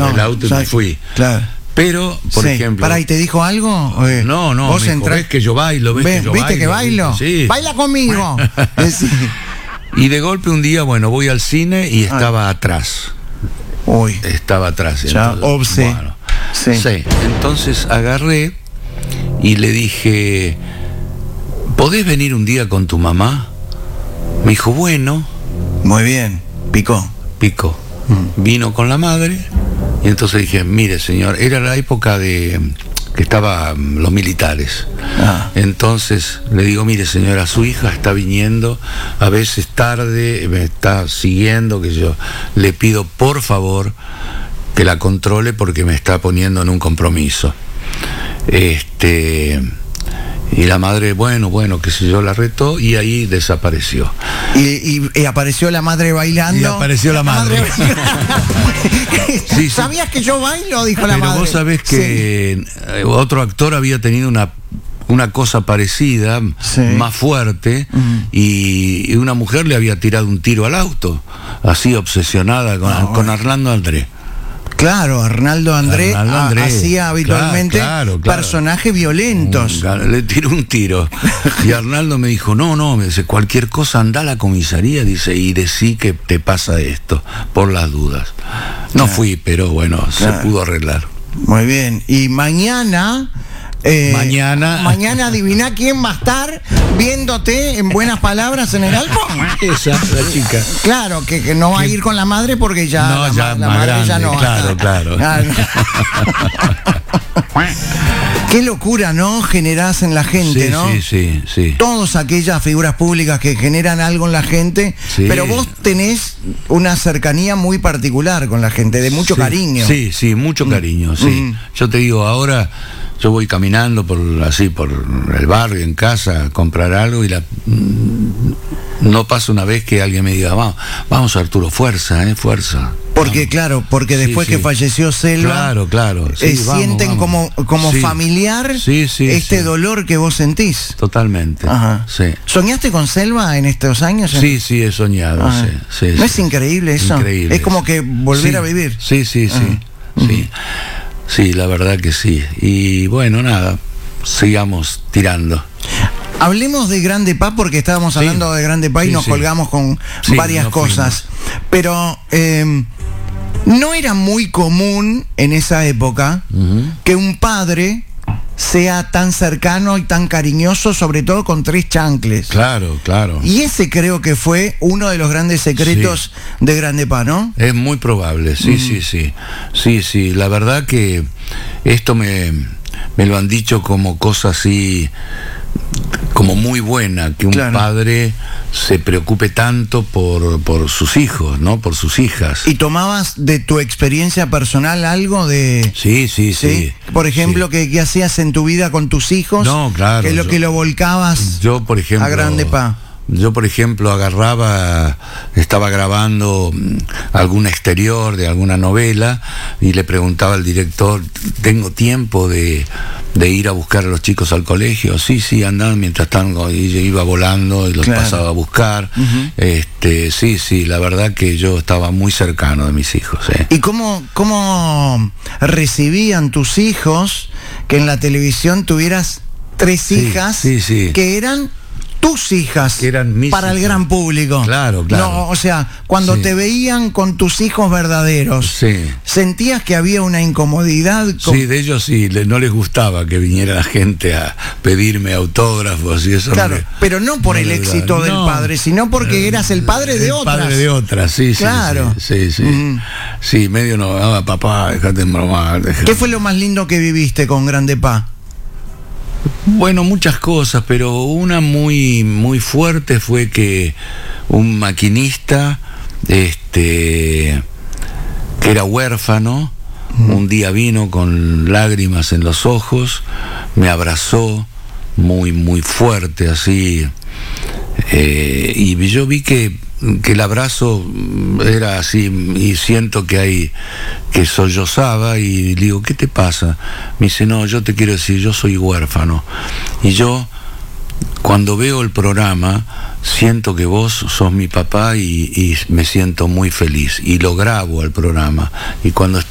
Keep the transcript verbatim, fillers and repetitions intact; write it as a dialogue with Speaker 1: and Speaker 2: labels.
Speaker 1: agarré
Speaker 2: No,
Speaker 1: el auto y
Speaker 2: ya-
Speaker 1: me fui.
Speaker 2: Claro.
Speaker 1: Pero, por
Speaker 2: Sí.
Speaker 1: ejemplo...
Speaker 2: Pará, ¿y te dijo algo? Eh,
Speaker 1: No, no,
Speaker 2: vos
Speaker 1: me dijo,
Speaker 2: entrás-
Speaker 1: ¿ves que yo bailo? ¿Ves
Speaker 2: Ve-
Speaker 1: que yo
Speaker 2: ¿Viste
Speaker 1: bailo?
Speaker 2: que bailo?
Speaker 1: Sí.
Speaker 2: Baila conmigo. Eh, sí.
Speaker 1: Y de golpe un día, bueno, voy al cine y estaba atrás.
Speaker 2: Uy.
Speaker 1: Estaba atrás.
Speaker 2: Ya, obse.
Speaker 1: Bueno,
Speaker 2: Sí.
Speaker 1: sí. Entonces agarré y le dije, ¿podés venir un día con tu mamá? Me dijo, bueno,
Speaker 2: Muy bien. Picó.
Speaker 1: pico. Vino con la madre y entonces dije, mire señor, era la época de que estaban los militares.
Speaker 2: Ah.
Speaker 1: Entonces le digo, mire señora, su hija está viniendo, a veces tarde, me está siguiendo, que yo le pido por favor que la controle porque me está poniendo en un compromiso. Este... Y la madre, bueno, bueno, que sé yo, la retó y ahí desapareció.
Speaker 2: Y, y- y apareció la madre bailando.
Speaker 1: Y apareció la madre. Sí, sí.
Speaker 2: ¿Sabías que yo bailo? Dijo la
Speaker 1: Pero
Speaker 2: madre.
Speaker 1: vos sabés que eh, otro actor había tenido una una cosa parecida,
Speaker 2: Sí.
Speaker 1: más fuerte, y, y una mujer le había tirado un tiro al auto, así obsesionada con,
Speaker 2: Ah,
Speaker 1: con
Speaker 2: bueno.
Speaker 1: Arnaldo André.
Speaker 2: Claro, Arnaldo André,
Speaker 1: Arnaldo
Speaker 2: ha-
Speaker 1: André.
Speaker 2: hacía habitualmente
Speaker 1: Claro, claro, claro.
Speaker 2: personajes violentos.
Speaker 1: Un- Le tiró un tiro. Y Arnaldo me dijo, no, no, me dice, cualquier cosa anda a la comisaría, dice, y decí que te pasa esto, por las dudas. No fui, pero bueno,
Speaker 2: Claro.
Speaker 1: se pudo arreglar.
Speaker 2: Muy bien. Y mañana. eh,
Speaker 1: Mañana-
Speaker 2: Mañana adivina quién va a estar viéndote en Buenas Palabras en el Alpón.
Speaker 1: Esa, la chica.
Speaker 2: Claro, que, que no va a ir con la madre porque ya
Speaker 1: No,
Speaker 2: la, ma-
Speaker 1: ya
Speaker 2: la
Speaker 1: más
Speaker 2: madre ya
Speaker 1: grande,
Speaker 2: no va a
Speaker 1: claro,
Speaker 2: estar.
Speaker 1: claro.
Speaker 2: Qué locura, ¿no? Generás en la gente,
Speaker 1: Sí,
Speaker 2: ¿no?
Speaker 1: sí, sí, sí.
Speaker 2: Todas aquellas figuras públicas que generan algo en la gente,
Speaker 1: Sí.
Speaker 2: pero vos tenés una cercanía muy particular con la gente, de mucho
Speaker 1: Sí,
Speaker 2: cariño.
Speaker 1: Sí, sí, mucho cariño, sí.
Speaker 2: Mm.
Speaker 1: Yo te digo, ahora yo voy caminando por así por el barrio, en casa, a comprar algo y la mm, no pasa una vez que alguien me diga, vamos, vamos Arturo, fuerza, eh, fuerza.
Speaker 2: Porque
Speaker 1: Vamos.
Speaker 2: claro, porque
Speaker 1: Sí,
Speaker 2: después
Speaker 1: sí.
Speaker 2: que falleció Selva,
Speaker 1: Claro, claro. Sí,
Speaker 2: eh,
Speaker 1: vamos,
Speaker 2: sienten
Speaker 1: vamos.
Speaker 2: como, como
Speaker 1: Sí.
Speaker 2: familiar
Speaker 1: Sí, sí,
Speaker 2: este
Speaker 1: sí.
Speaker 2: dolor que vos sentís.
Speaker 1: Totalmente.
Speaker 2: Ajá.
Speaker 1: Sí.
Speaker 2: ¿Soñaste con Selva en estos años?
Speaker 1: Sí, sí, he soñado.
Speaker 2: Ah.
Speaker 1: Sí, sí,
Speaker 2: ¿No
Speaker 1: sí.
Speaker 2: es increíble eso?
Speaker 1: Increíble.
Speaker 2: Es como que volver
Speaker 1: Sí,
Speaker 2: a vivir.
Speaker 1: Sí, sí, sí.
Speaker 2: Ah.
Speaker 1: Sí. Sí, la verdad que sí. Y bueno, nada, sigamos tirando.
Speaker 2: Hablemos de Grande Pa porque estábamos
Speaker 1: Sí.
Speaker 2: hablando de Grande Pa y
Speaker 1: Sí,
Speaker 2: nos
Speaker 1: sí.
Speaker 2: colgamos con
Speaker 1: Sí,
Speaker 2: varias
Speaker 1: nos
Speaker 2: cosas. Pero eh, no era muy común en esa época
Speaker 1: Ujú.
Speaker 2: que un padre sea tan cercano y tan cariñoso, sobre todo con tres chancles.
Speaker 1: Claro, claro.
Speaker 2: Y ese creo que fue uno de los grandes secretos de Grande Pa, ¿no?
Speaker 1: Es muy probable, sí, sí, sí. Sí, sí, la verdad que esto me, me lo han dicho como cosa así, como muy buena, que un
Speaker 2: Claro.
Speaker 1: padre se preocupe tanto por, por sus hijos, ¿no? Por sus hijas.
Speaker 2: ¿Y tomabas de tu experiencia personal algo de...
Speaker 1: Sí, sí, sí.
Speaker 2: ¿sí? Por ejemplo,
Speaker 1: sí.
Speaker 2: ¿qué, qué hacías en tu vida con tus hijos?
Speaker 1: No, claro,
Speaker 2: Que es lo
Speaker 1: yo-
Speaker 2: que lo volcabas
Speaker 1: Yo, por ejemplo,
Speaker 2: a Grande Pa.
Speaker 1: Yo, por ejemplo, agarraba, estaba grabando mm, algún exterior de alguna novela y le preguntaba al director, ¿tengo tiempo de, de ir a buscar a los chicos al colegio? Sí, sí, andaban mientras tanto, y yo iba volando y los
Speaker 2: Claro.
Speaker 1: pasaba a buscar.
Speaker 2: Ujú.
Speaker 1: este, sí, sí, la verdad que yo estaba muy cercano de mis hijos. ¿eh?
Speaker 2: ¿Y cómo, cómo recibían tus hijos que en la televisión tuvieras tres
Speaker 1: Sí,
Speaker 2: hijas
Speaker 1: sí, sí.
Speaker 2: que eran tus hijas
Speaker 1: Que eran mis
Speaker 2: para el
Speaker 1: hijas.
Speaker 2: gran público?
Speaker 1: Claro, claro.
Speaker 2: No, o sea, cuando
Speaker 1: Sí.
Speaker 2: te veían con tus hijos verdaderos,
Speaker 1: Sí.
Speaker 2: ¿sentías que había una incomodidad? con-
Speaker 1: Sí, de ellos sí, le- no les gustaba que viniera la gente a pedirme autógrafos y eso.
Speaker 2: Claro,
Speaker 1: no le-
Speaker 2: pero no por
Speaker 1: no
Speaker 2: el
Speaker 1: le
Speaker 2: éxito
Speaker 1: gustaba.
Speaker 2: del
Speaker 1: No.
Speaker 2: padre, sino porque eras el padre de
Speaker 1: El
Speaker 2: otras.
Speaker 1: padre de otras, sí, sí.
Speaker 2: Claro.
Speaker 1: Sí, sí. Sí,
Speaker 2: Ujú.
Speaker 1: sí, medio no, ah, papá, déjate bromar. déjate.
Speaker 2: ¿Qué fue lo más lindo que viviste con Grande Pa?
Speaker 1: Bueno, muchas cosas, pero una muy, muy fuerte fue que un maquinista, este, que era huérfano, un día vino con lágrimas en los ojos, me abrazó muy, muy fuerte, así, eh, y yo vi que, que el abrazo era así, y siento que hay, que sollozaba, y le digo, ¿qué te pasa? Me dice, no, yo te quiero decir, yo soy huérfano, y yo, cuando veo el programa, siento que vos sos mi papá y, y me siento muy feliz, y lo grabo al programa, y cuando